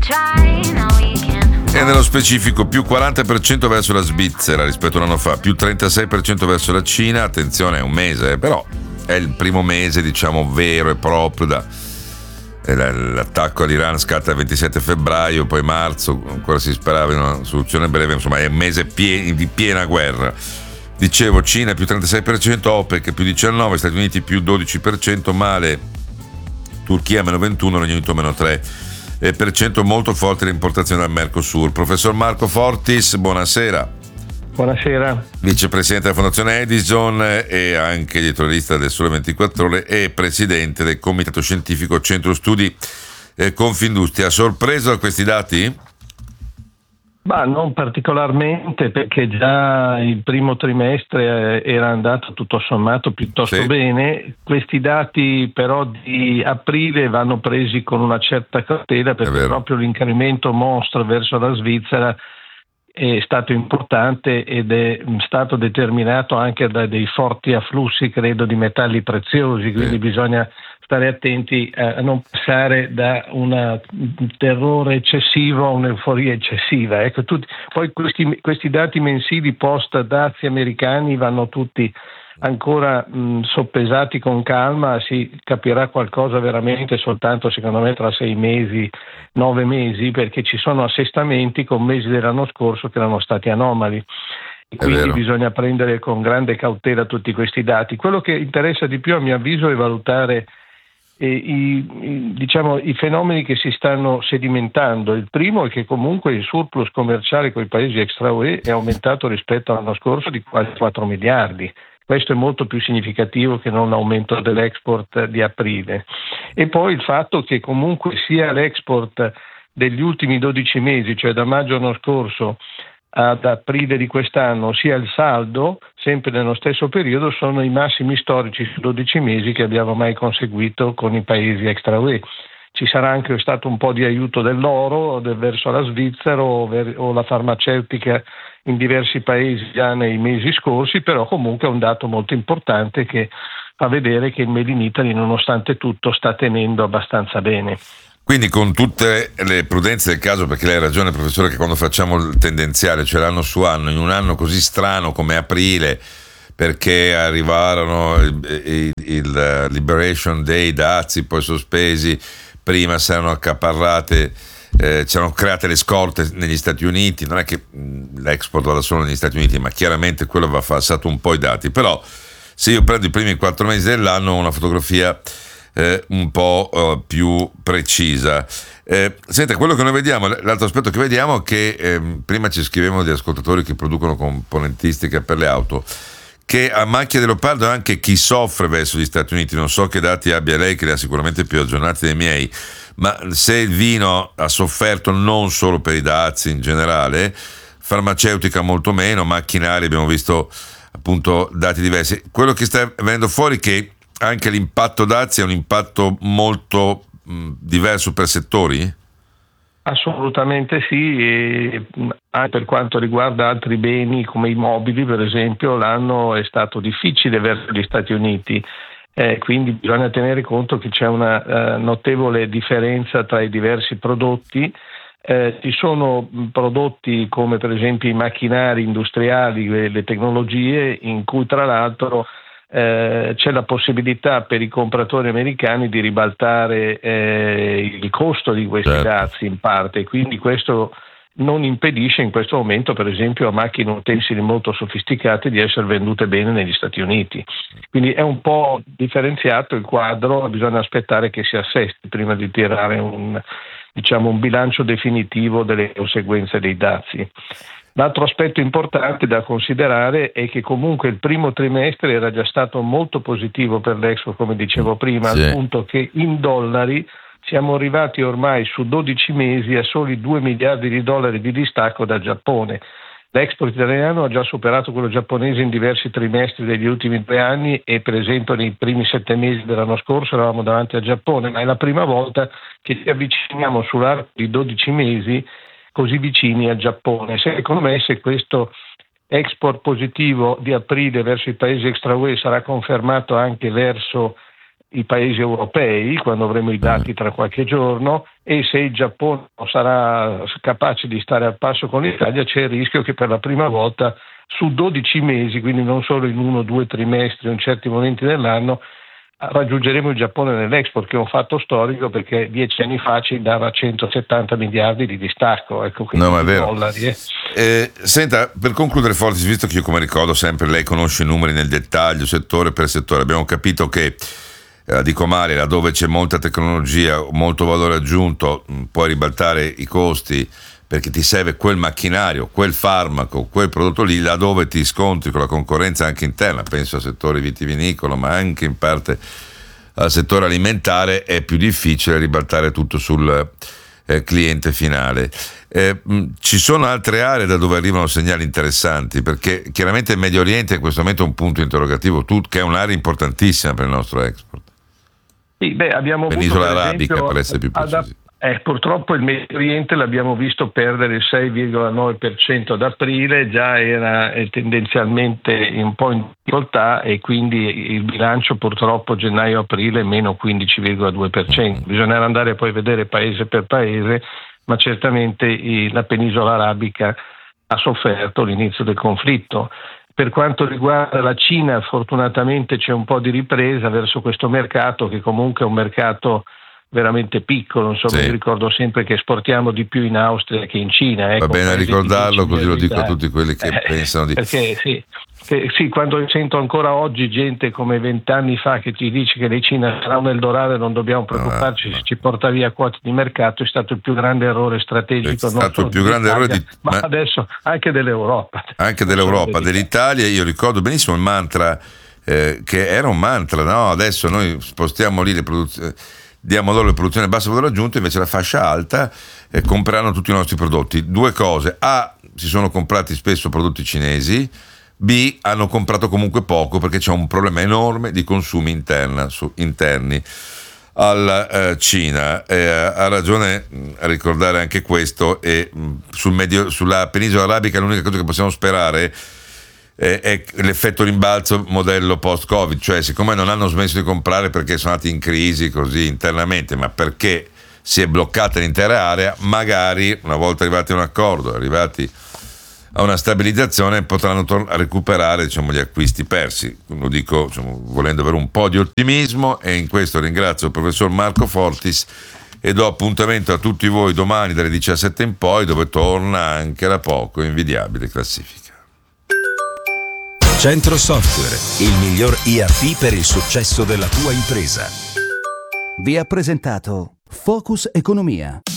E nello specifico più 40% verso la Svizzera rispetto a un anno fa, più 36% verso la Cina. Attenzione, è un mese, però è il primo mese, diciamo, vero e proprio l'attacco all'Iran scatta il 27 febbraio, poi marzo, ancora si sperava in una soluzione breve, insomma è un mese di piena guerra. Dicevo, Cina più 36%, OPEC più 19%, Stati Uniti più 12%, male Turchia meno 21%, Regno Unito meno 3%, molto forte l'importazione dal Mercosur. Professor Marco Fortis, buonasera. Buonasera. Vicepresidente della Fondazione Edison e anche editorialista del Sole 24 Ore e presidente del Comitato Scientifico Centro Studi Confindustria. Sorpreso da questi dati? Ma non particolarmente, perché già il primo trimestre era andato tutto sommato piuttosto bene. Questi dati però di aprile vanno presi con una certa cautela, perché proprio l'incremento mostro verso la Svizzera è stato importante ed è stato determinato anche da dei forti afflussi, credo, di metalli preziosi, quindi bisogna stare attenti a non passare da un terrore eccessivo a un'euforia eccessiva. Ecco, poi questi dati mensili post dazi americani vanno tutti ancora soppesati con calma, si capirà qualcosa veramente soltanto secondo me tra 6 mesi, 9 mesi, perché ci sono assestamenti con mesi dell'anno scorso che erano stati anomali. Quindi bisogna prendere con grande cautela tutti questi dati. Quello che interessa di più a mio avviso è valutare i fenomeni che si stanno sedimentando. Il primo è che comunque il surplus commerciale con i paesi extra UE è aumentato rispetto all'anno scorso di quasi 4 miliardi. Questo è molto più significativo che non l'aumento dell'export di aprile. E poi il fatto che comunque sia l'export degli ultimi 12 mesi, cioè da maggio l'anno scorso ad aprile di quest'anno, sia il saldo, sempre nello stesso periodo, sono i massimi storici su 12 mesi che abbiamo mai conseguito con i paesi extra UE. Ci sarà anche stato un po' di aiuto dell'oro verso la Svizzera o la farmaceutica in diversi paesi già nei mesi scorsi, però comunque è un dato molto importante che fa vedere che il Made in Italy nonostante tutto sta tenendo abbastanza bene. Quindi con tutte le prudenze del caso, perché lei ha ragione professore che quando facciamo il tendenziale, cioè l'anno su anno, in un anno così strano come aprile, perché arrivarono il Liberation Day, dazi poi sospesi, prima si erano accaparrate, c'erano create le scorte negli Stati Uniti, non è che l'export vada solo negli Stati Uniti, ma chiaramente quello va falsato un po' i dati, però se io prendo i primi 4 mesi dell'anno ho una fotografia un po' più precisa. Senta, quello che noi vediamo, l'altro aspetto che vediamo è che prima ci scrivevano di ascoltatori che producono componentistica per le auto, che a macchia di leopardo anche chi soffre verso gli Stati Uniti. Non so che dati abbia lei, che li ha sicuramente più aggiornati dei miei, ma se il vino ha sofferto non solo per i dazi in generale, farmaceutica molto meno, macchinari abbiamo visto appunto dati diversi. Quello che sta venendo fuori è che anche l'impatto dazi è un impatto molto diverso per settori? Assolutamente sì, e anche per quanto riguarda altri beni come i mobili per esempio, l'anno è stato difficile verso gli Stati Uniti, quindi bisogna tenere conto che c'è una notevole differenza tra i diversi prodotti. Ci sono prodotti come per esempio i macchinari industriali, le tecnologie, in cui tra l'altro c'è la possibilità per i compratori americani di ribaltare il costo di questi dazi in parte, quindi questo non impedisce in questo momento per esempio a macchine utensili molto sofisticate di essere vendute bene negli Stati Uniti. Quindi è un po' differenziato il quadro, bisogna aspettare che si assesti prima di tirare un bilancio definitivo delle conseguenze dei dazi. L'altro aspetto importante da considerare è che comunque il primo trimestre era già stato molto positivo per l'Expo, come dicevo prima, al punto che in dollari siamo arrivati ormai su 12 mesi a soli 2 miliardi di dollari di distacco dal Giappone. L'export italiano ha già superato quello giapponese in diversi trimestri degli ultimi 2 anni e per esempio nei primi 7 mesi dell'anno scorso eravamo davanti al Giappone, ma è la prima volta che ci avviciniamo sull'arco di 12 mesi così vicini al Giappone. Secondo me, se questo export positivo di aprile verso i paesi extra UE sarà confermato anche verso i paesi europei, quando avremo i dati tra qualche giorno, e se il Giappone non sarà capace di stare al passo con l'Italia, c'è il rischio che per la prima volta su 12 mesi, quindi non solo in 1 o 2 trimestri o in certi momenti dell'anno, raggiungeremo il Giappone nell'export, che è un fatto storico, perché 10 anni fa ci dava 170 miliardi di distacco, ecco, quindi no, ma è vero. dollari. Senta, per concludere, Fortis, visto che io, come ricordo sempre, lei conosce i numeri nel dettaglio, settore per settore, abbiamo capito che dico male, laddove c'è molta tecnologia, molto valore aggiunto, puoi ribaltare i costi perché ti serve quel macchinario, quel farmaco, quel prodotto lì, laddove ti scontri con la concorrenza anche interna, penso al settore vitivinicolo, ma anche in parte al settore alimentare, è più difficile ribaltare tutto sul cliente finale. Ci sono altre aree da dove arrivano segnali interessanti, perché chiaramente il Medio Oriente in questo momento è un punto interrogativo, che è un'area importantissima per il nostro export. Sì, abbiamo Penisola avuto, arabica, per essere più precisi. Purtroppo il Medio Oriente l'abbiamo visto perdere il 6,9% ad aprile, già era tendenzialmente un po' in difficoltà, e quindi il bilancio purtroppo gennaio-aprile meno 15,2%. Bisognerà andare poi a vedere paese per paese, ma certamente la penisola arabica ha sofferto l'inizio del conflitto. Per quanto riguarda la Cina, fortunatamente c'è un po' di ripresa verso questo mercato, che comunque è un mercato veramente piccolo, insomma. Sì. Io ricordo sempre che esportiamo di più in Austria che in Cina. Va bene ricordarlo, così lo dico a tutti quelli che pensano di... Perché sì, quando sento ancora oggi gente come 20 anni fa che ti dice che la Cina sarà un Eldorado e non dobbiamo preoccuparci se ci porta via quote di mercato, è stato il più grande errore strategico. È stato il più grande errore ma adesso anche dell'Europa. Anche dell'Europa, dell'Italia. Io ricordo benissimo il mantra, che era un mantra, no? Adesso noi spostiamo lì le produzioni, diamo loro le produzioni a basso valore aggiunto, invece la fascia alta compreranno tutti i nostri prodotti. Due cose: A, si sono comprati spesso prodotti cinesi; B, hanno comprato comunque poco perché c'è un problema enorme di consumi interni alla Cina. Ha ragione a ricordare anche questo, e sulla penisola arabica l'unica cosa che possiamo sperare è l'effetto rimbalzo modello post-Covid, cioè siccome non hanno smesso di comprare perché sono andati in crisi così internamente, ma perché si è bloccata l'intera area, magari una volta arrivati a un accordo, arrivati a una stabilizzazione, potranno recuperare, diciamo, gli acquisti persi. Lo dico, diciamo, volendo avere un po' di ottimismo, e in questo ringrazio il professor Marco Fortis e do appuntamento a tutti voi domani dalle 17 in poi, dove torna anche la poco invidiabile classifica. Centro Software, il miglior ERP per il successo della tua impresa. Vi ha presentato Focus Economia.